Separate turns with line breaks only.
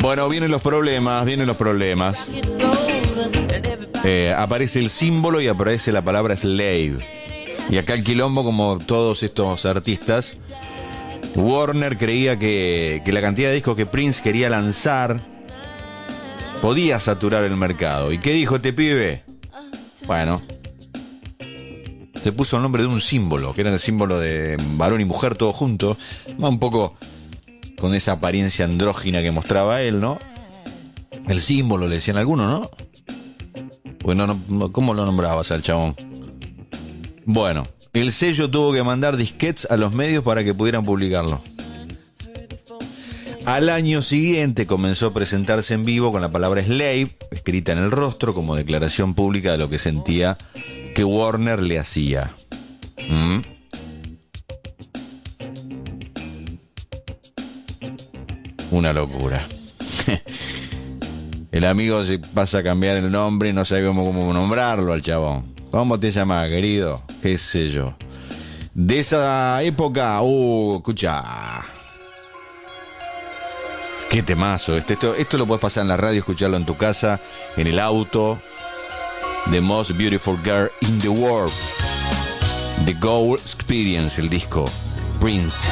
Bueno, vienen los problemas, aparece el símbolo y aparece la palabra slave. Y acá el quilombo, como todos estos artistas, Warner creía que la cantidad de discos que Prince quería lanzar podía saturar el mercado. ¿Y qué dijo este pibe? Bueno, se puso el nombre de un símbolo, que era el símbolo de varón y mujer todos juntos, va un poco con esa apariencia andrógina que mostraba él, ¿no? El símbolo, le decían algunos, ¿no? Bueno, ¿cómo lo nombrabas al chabón? Bueno, el sello tuvo que mandar disquetes a los medios para que pudieran publicarlo. Al año siguiente comenzó a presentarse en vivo con la palabra slave escrita en el rostro como declaración pública de lo que sentía que Warner le hacía. Una locura. El amigo se pasa a cambiar el nombre y no sabe cómo nombrarlo al chabón. ¿Cómo te llamas, querido? ¿Qué sé yo? De esa época, escucha. Qué temazo. Esto lo puedes pasar en la radio, escucharlo en tu casa, en el auto. The Most Beautiful Girl in the World. The Gold Experience, el disco. Prince.